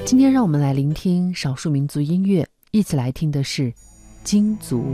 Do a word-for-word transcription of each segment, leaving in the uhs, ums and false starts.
今天让我们来聆听少数民族音乐，一起来听的是京族。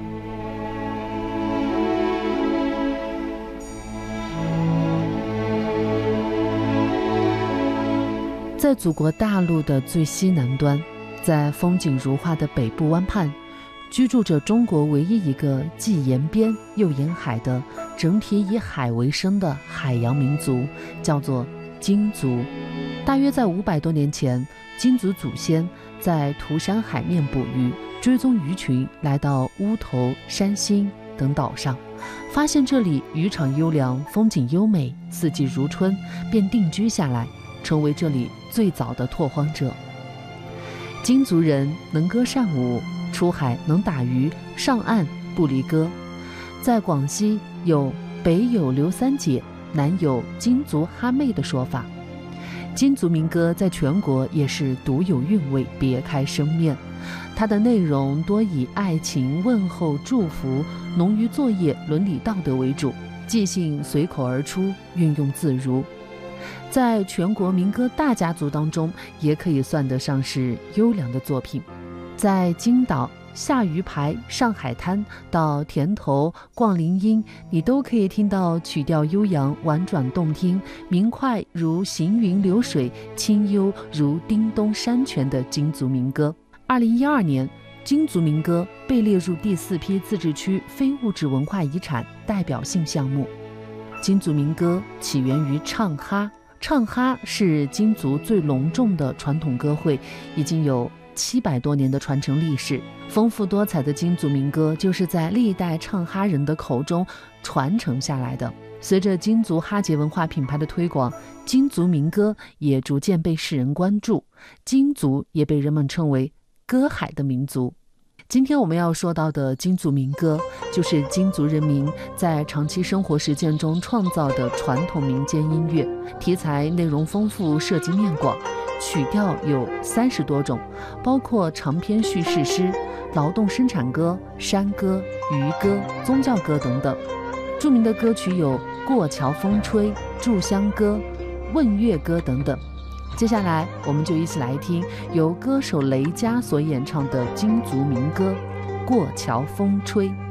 在祖国大陆的最西南端，在风景如画的北部湾畔，居住着中国唯一一个既沿边又沿海的整体以海为生的海洋民族，叫做京族。大约在五百多年前，京族祖先在涂山海面捕鱼，追踪鱼群来到乌头、山心等岛上，发现这里渔场优良，风景优美，四季如春，便定居下来，成为这里最早的拓荒者。京族人能歌善舞，出海能打鱼，上岸不离歌。在广西有北有刘三姐，南有京族哈妹的说法。京族民歌在全国也是独有韵味，别开生面。它的内容多以爱情、问候、祝福、农渔作业、伦理道德为主，即兴随口而出，运用自如。在全国民歌大家族当中，也可以算得上是优良的作品。在金岛、下鱼排、上海滩到田头、逛林荫，你都可以听到曲调悠扬、婉转动听，明快如行云流水，清幽如叮咚山泉的京族民歌。二零一二年，京族民歌被列入第四批自治区非物质文化遗产代表性项目。京族民歌起源于唱哈，唱哈是京族最隆重的传统歌会，已经有七百多年的传承历史。丰富多彩的京族民歌就是在历代唱哈人的口中传承下来的。随着京族哈节文化品牌的推广，京族民歌也逐渐被世人关注，京族也被人们称为歌海的民族。今天我们要说到的京族民歌，就是京族人民在长期生活实践中创造的传统民间音乐，题材内容丰富，涉及面广，曲调有三十多种，包括长篇叙事诗、劳动生产歌、山歌、渔歌、宗教歌等等。著名的歌曲有《过桥风吹》、《炷香歌》、《问月歌》等等。接下来我们就一起来听由歌手雷佳所演唱的京族民歌《过桥风吹》。